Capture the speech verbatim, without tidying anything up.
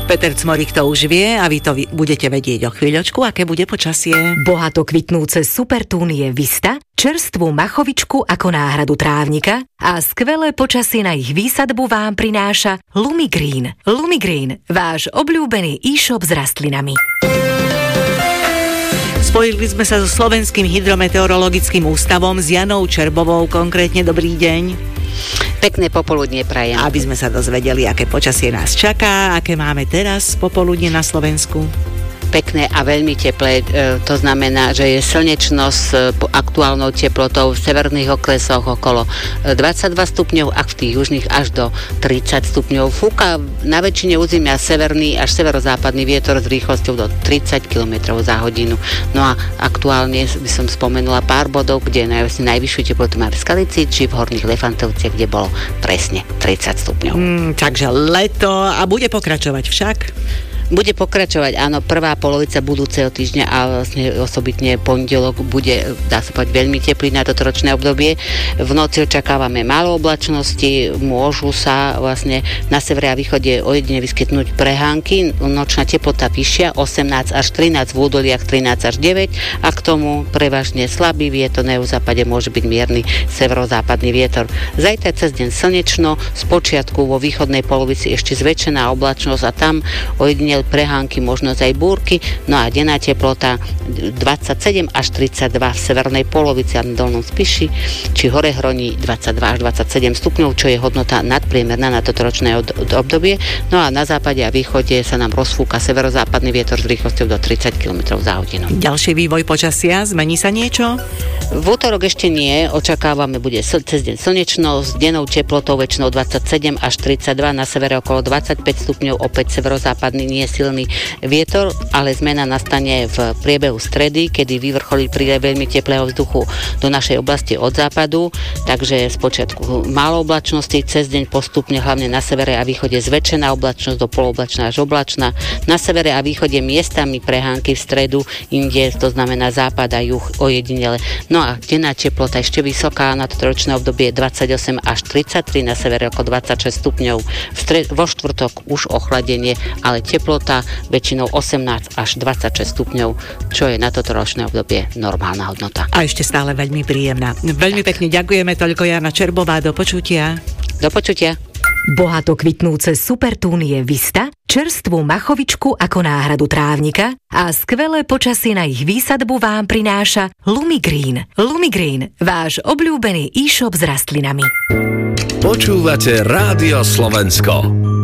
Peter Cmorík to už vie a vy to budete vedieť o chvíľočku, aké bude počasie. Bohato kvitnúce supertúnie Vista, čerstvú machovičku ako náhradu trávnika a skvelé počasie na ich výsadbu vám prináša Lumigreen. Lumigreen, váš obľúbený e-shop s rastlinami. Spojili sme sa so Slovenským hydrometeorologickým ústavom s Janou Čerbovou, konkrétne dobrý deň. Pekné popoludnie prajem. Aby sme sa dozvedeli, aké počasie nás čaká, aké máme teraz popoludne na Slovensku. Pekné a veľmi teplé, to znamená, že je slnečno s aktuálnou teplotou v severných okresoch okolo dvadsaťdva stupňov a v tých južných až do tridsať stupňov. Fúka na väčšine územia severný až severozápadný vietor s rýchlosťou do tridsať kilometrov za hodinu. No a aktuálne by som spomenula pár bodov, kde najvyššiu, najvyššiu teplotu máme v Skalici či v Horných Lefantovciach, kde bolo presne tridsať stupňov. Mm, takže leto a bude pokračovať však? Bude pokračovať, áno, prvá polovica budúceho týždňa a vlastne osobitne pondelok bude, dá sa povedať, veľmi teplý na toto ročné obdobie. V noci očakávame málo oblačnosti, môžu sa vlastne na severe a východe ojedine vyskytnúť prehánky, nočná teplota vyššia, osemnásť až trinásť, v údoliach trinásť až deväť a k tomu prevažne slabý vietor, na juhozápade môže byť mierny severozápadný vietor. Zajtra cez deň slnečno, spočiatku vo východnej polovici ešte zväčšená oblačnosť a tam ojedine prehánky, možnosť aj búrky, no a denná teplota dvadsaťsedem až tridsaťdva v severnej polovici a na Dolnom Spiši, či hore hroní dvadsaťdva až dvadsaťsedem stupňov, čo je hodnota nadpriemerná na toto ročné obdobie. No a na západe a východe sa nám rozfúka severozápadný vietor s rýchlosťou do tridsať kilometrov za hodinu. Ďalší vývoj počasia, zmení sa niečo? V útorok ešte nie, očakávame, bude cez deň slnečno s dennou teplotou väčšinou dvadsaťsedem až tridsaťdva, na severe okolo dvadsaťpäť stupňov, opäť severozápadný nie silný vietor, ale zmena nastane v priebehu stredy, kedy vyvrcholí prílev veľmi teplého vzduchu do našej oblasti od západu, takže spočiatku málo oblačnosti, cez deň postupne hlavne na severe a východe zväčšená oblačnosť do polooblačná až oblačná, na severe a východe miestami prehánky v stredu, inde to znamená západ a juh ojedinele. No a denná teplota ešte vysoká na toto ročné obdobie dvadsaťosem až tridsaťtri, na severe okolo dvadsaťšesť stupňov, v stred, vo štvrtok už ochladenie, ale teplota väčšinou osemnásť až dvadsaťšesť stupňov, čo je na toto ročné obdobie normálna hodnota. A ešte stále veľmi príjemná. Veľmi tak. Pekne ďakujeme, toľko Jana Čerbová, do počutia. Do počutia. Bohato kvitnúce supertúnie Vista, čerstvú machovičku ako náhradu trávnika a skvelé počasie na ich výsadbu vám prináša Lumigreen. Lumigreen, váš obľúbený e-shop s rastlinami. Počúvate Rádio Slovensko.